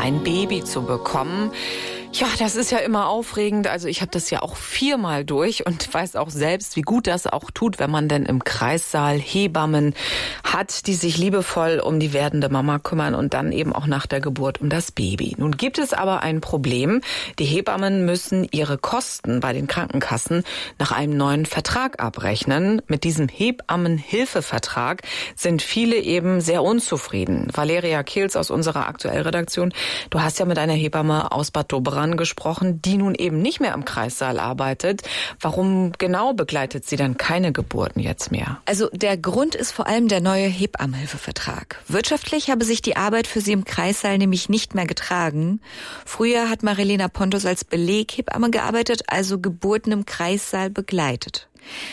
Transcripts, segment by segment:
ein Baby zu bekommen. Ja, das ist ja immer aufregend. Also ich habe das ja auch 4-mal durch und weiß auch selbst, wie gut das auch tut, wenn man denn im Kreissaal Hebammen hat, die sich liebevoll um die werdende Mama kümmern und dann eben auch nach der Geburt um das Baby. Nun gibt es aber ein Problem. Die Hebammen müssen ihre Kosten bei den Krankenkassen nach einem neuen Vertrag abrechnen. Mit diesem Hebammenhilfevertrag sind viele eben sehr unzufrieden. Valeria Kehls aus unserer Aktuellredaktion, du hast ja mit einer Hebamme aus Bad Doberan gesprochen, die nun eben nicht mehr im Kreissaal arbeitet. Warum genau begleitet sie dann keine Geburten jetzt mehr? Also der Grund ist vor allem der neue Hebammenhilfevertrag. Wirtschaftlich habe sich die Arbeit für sie im Kreissaal nämlich nicht mehr getragen. Früher hat Marilena Pontus als Beleghebamme gearbeitet, also Geburten im Kreissaal begleitet.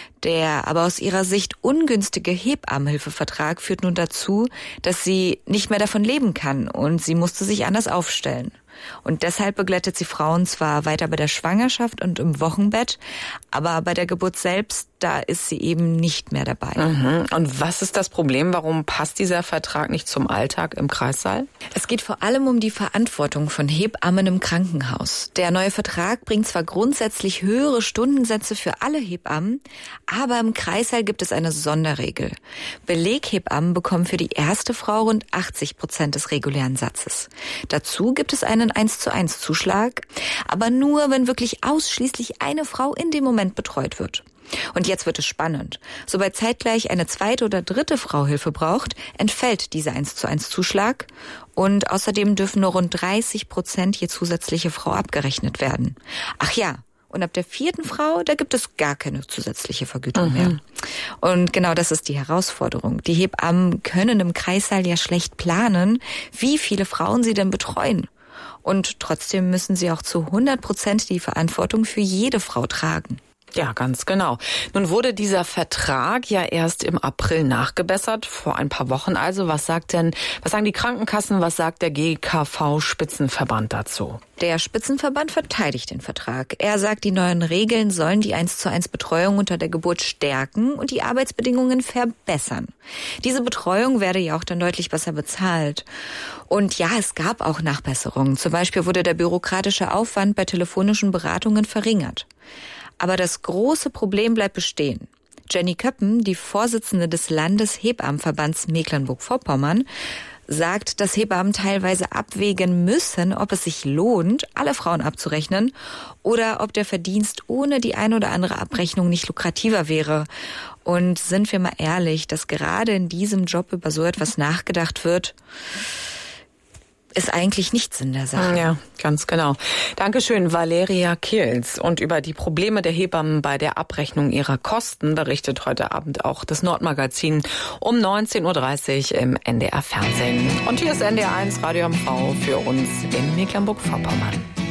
Der aber aus ihrer Sicht ungünstige Hebammenhilfevertrag führt nun dazu, dass sie nicht mehr davon leben kann und sie musste sich anders aufstellen. Und deshalb begleitet sie Frauen zwar weiter bei der Schwangerschaft und im Wochenbett, aber bei der Geburt selbst, da ist sie eben nicht mehr dabei. Und was ist das Problem? Warum passt dieser Vertrag nicht zum Alltag im Kreissaal? Es geht vor allem um die Verantwortung von Hebammen im Krankenhaus. Der neue Vertrag bringt zwar grundsätzlich höhere Stundensätze für alle Hebammen, aber im Kreissaal gibt es eine Sonderregel. Beleghebammen bekommen für die erste Frau rund 80% des regulären Satzes. Dazu gibt es einen 1:1 Zuschlag, aber nur, wenn wirklich ausschließlich eine Frau in dem Moment betreut wird. Und jetzt wird es spannend. Sobald zeitgleich eine zweite oder dritte Frau Hilfe braucht, entfällt dieser 1:1 Zuschlag und außerdem dürfen nur rund 30% je zusätzliche Frau abgerechnet werden. Ach ja, und ab der 4. Frau, da gibt es gar keine zusätzliche Vergütung mehr. Und genau das ist die Herausforderung. Die Hebammen können im Kreissaal ja schlecht planen, wie viele Frauen sie denn betreuen. Und trotzdem müssen sie auch zu 100% die Verantwortung für jede Frau tragen. Ja, ganz genau. Nun wurde dieser Vertrag ja erst im April nachgebessert, vor ein paar Wochen also. Was sagen die Krankenkassen, was sagt der GKV-Spitzenverband dazu? Der Spitzenverband verteidigt den Vertrag. Er sagt, die neuen Regeln sollen die 1:1 Betreuung unter der Geburt stärken und die Arbeitsbedingungen verbessern. Diese Betreuung werde ja auch dann deutlich besser bezahlt. Und ja, es gab auch Nachbesserungen. Zum Beispiel wurde der bürokratische Aufwand bei telefonischen Beratungen verringert. Aber das große Problem bleibt bestehen. Jenny Köppen, die Vorsitzende des Landeshebammenverbands Mecklenburg-Vorpommern, sagt, dass Hebammen teilweise abwägen müssen, ob es sich lohnt, alle Frauen abzurechnen oder ob der Verdienst ohne die ein oder andere Abrechnung nicht lukrativer wäre. Und sind wir mal ehrlich, dass gerade in diesem Job über so etwas nachgedacht wird, ist eigentlich nichts in der Sache. Ja, ganz genau. Dankeschön, Valeria Kehls. Und über die Probleme der Hebammen bei der Abrechnung ihrer Kosten berichtet heute Abend auch das Nordmagazin um 19:30 Uhr im NDR Fernsehen. Und hier ist NDR 1 Radio MV für uns in Mecklenburg-Vorpommern.